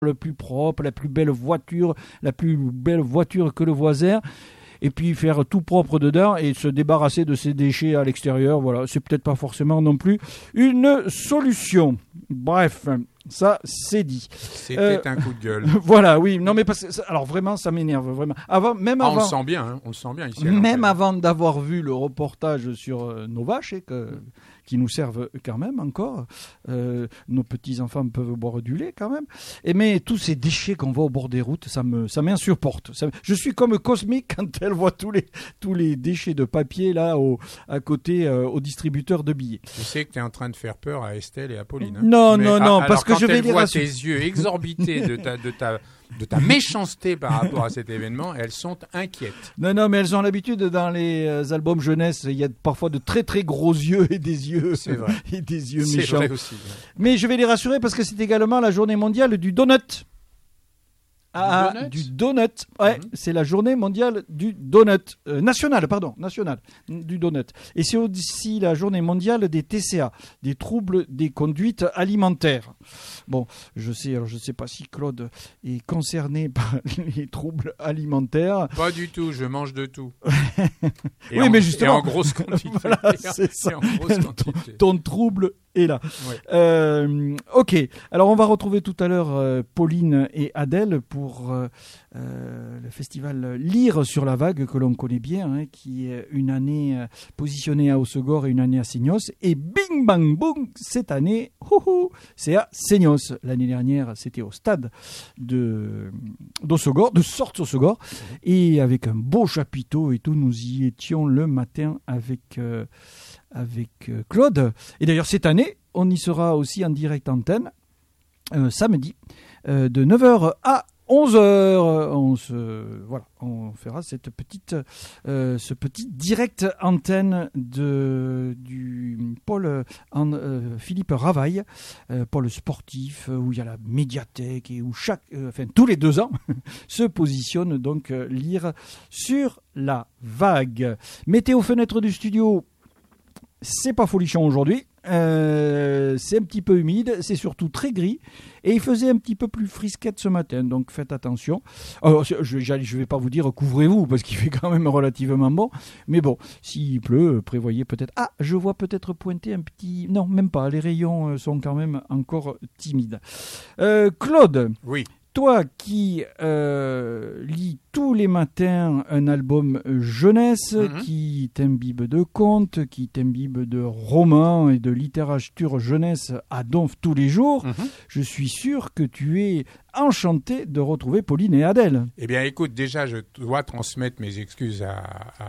le plus propre, la plus belle voiture que le voisin. Et puis faire tout propre dedans et se débarrasser de ces déchets à l'extérieur. Voilà, c'est peut-être pas forcément non plus une solution. Bref, ça c'est dit. C'était un coup de gueule. Voilà, oui. Non mais alors vraiment, ça m'énerve vraiment. On le sent bien, hein, on le sent bien ici. Même avant d'avoir vu le reportage sur nos vaches, qui nous servent quand même encore. Nos petits-enfants peuvent boire du lait quand même. Mais tous ces déchets qu'on voit au bord des routes, ça m'insupporte. Je suis comme Cosmic quand elle voit tous les déchets de papier là à côté au distributeur de billets. Je sais que tu es en train de faire peur à Estelle et à Pauline. Hein. Non, parce que je vais les rassurer. Quand tes yeux exorbités de ta méchanceté par rapport à cet événement, elles sont inquiètes. Non, mais elles ont l'habitude dans les albums jeunesse, il y a parfois de très très gros yeux et des yeux, c'est vrai. Et des yeux méchants. C'est vrai aussi. Ouais. Mais je vais les rassurer parce que c'est également la journée mondiale du donut. Du donut. Ouais, c'est la journée mondiale du donut. Nationale du donut. Et c'est aussi la journée mondiale des TCA, des troubles des conduites alimentaires. Bon, je sais pas si Claude est concerné par les troubles alimentaires. Pas du tout, je mange de tout. Mais justement. Et en grosse quantité. Voilà, c'est ça. Ton trouble est là. Ouais. Ok, alors on va retrouver tout à l'heure Pauline et Adèle pour le festival Lire sur la vague que l'on connaît bien, qui est une année positionnée à Hossegor et une année à Seignos. Et bing bang boom, cette année, c'est à Seignos. L'année dernière, c'était au stade d'Hossegor, de Sorts-Hossegor, et avec un beau chapiteau et tout, nous y étions le matin avec Claude. Et d'ailleurs, cette année, on y sera aussi en direct antenne, samedi, de 9h à 11h. On fera ce petit direct antenne du pôle Philippe Ravaille, pôle sportif, où il y a la médiathèque et où tous les 2 ans se positionne donc Lire sur la vague. Météo fenêtre du studio. C'est pas folichon aujourd'hui, c'est un petit peu humide, c'est surtout très gris et il faisait un petit peu plus frisquette ce matin, donc faites attention. Alors, je vais pas vous dire couvrez-vous parce qu'il fait quand même relativement bon, mais bon, s'il pleut, prévoyez peut-être. Ah, je vois peut-être pointer un petit. Non, même pas, les rayons sont quand même encore timides. Claude. Oui. Toi qui lis tous les matins un album jeunesse, qui t'imbibe de contes, qui t'imbibe de romans et de littérature jeunesse à donf tous les jours, je suis sûr que tu es enchanté de retrouver Pauline et Adèle. Eh bien, écoute, déjà, je dois transmettre mes excuses à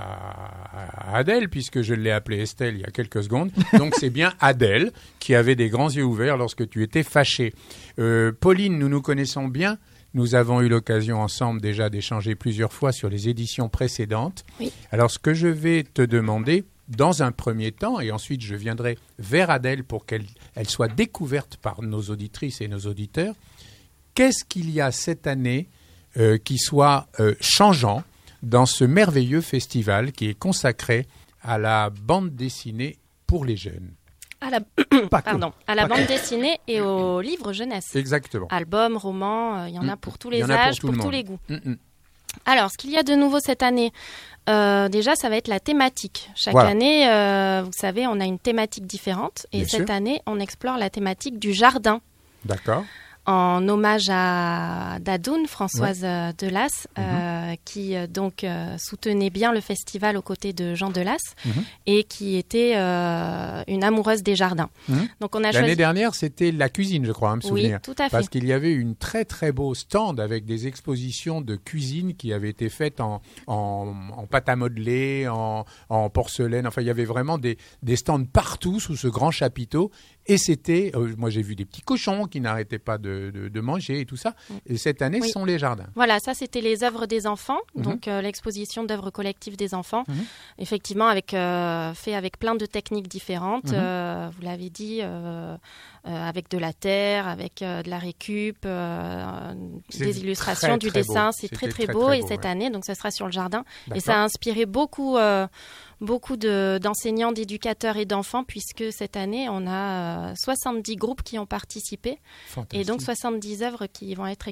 Adèle, puisque je l'ai appelée Estelle il y a quelques secondes. Donc, c'est bien Adèle qui avait des grands yeux ouverts lorsque tu étais fâchée. Pauline, nous nous connaissons bien. Nous avons eu l'occasion ensemble déjà d'échanger plusieurs fois sur les éditions précédentes. Oui. Alors, ce que je vais te demander, dans un premier temps, et ensuite je viendrai vers Adèle pour qu'elle soit découverte par nos auditrices et nos auditeurs, qu'est-ce qu'il y a cette année qui soit changeant dans ce merveilleux festival qui est consacré à la bande dessinée pour les jeunes? À la bande dessinée et aux livres jeunesse. Exactement. Albums, romans, il y en a pour tous les âges, pour tous les goûts. Alors, ce qu'il y a de nouveau cette année, déjà, ça va être la thématique. Chaque année, vous savez, on a une thématique différente. Et cette année, on explore la thématique du jardin. D'accord. En hommage à Dadoun, Françoise Delas, qui donc soutenait bien le festival aux côtés de Jean Delas et qui était une amoureuse des jardins. Donc on a L'année dernière, c'était la cuisine, je crois, me souvenir. Oui, tout à fait. Parce qu'il y avait une très très beau stand avec des expositions de cuisine qui avaient été faites en pâte à modeler, en porcelaine. Enfin, il y avait vraiment des stands partout sous ce grand chapiteau. Et c'était, moi j'ai vu des petits cochons qui n'arrêtaient pas de manger et tout ça. Et cette année, ce sont les jardins. Voilà, ça c'était les œuvres des enfants, donc l'exposition d'œuvres collectives des enfants. Effectivement, fait avec plein de techniques différentes. Vous l'avez dit, avec de la terre, avec de la récup, des illustrations, du dessin. C'est très très beau. Et cette année, donc ça sera sur le jardin. D'accord. Et ça a inspiré beaucoup d'enseignants, d'éducateurs et d'enfants, puisque cette année, on a 70 groupes qui ont participé. Fantastique. Et donc 70 œuvres qui vont être